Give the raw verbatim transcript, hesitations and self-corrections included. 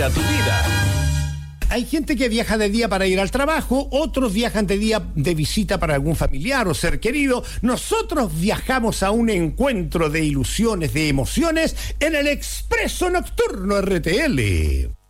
alegra tu vida. Hay gente que viaja de día para ir al trabajo, otros viajan de día de visita para algún familiar o ser querido. Nosotros viajamos a un encuentro de ilusiones, de emociones, en el Expreso Nocturno R T L.